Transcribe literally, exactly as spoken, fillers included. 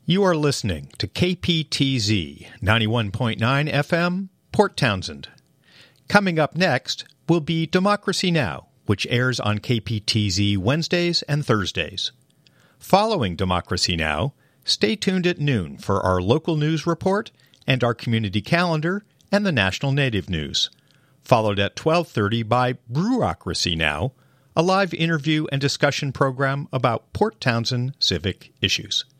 You are listening to K P T Z ninety-one point nine F M, Port Townsend. Coming up next will be Democracy Now!, which airs on K P T Z Wednesdays and Thursdays. Following Democracy Now!, stay tuned at noon for our local news report and our community calendar and the National Native News, followed at twelve thirty by Brewocracy Now!, a live interview and discussion program about Port Townsend civic issues.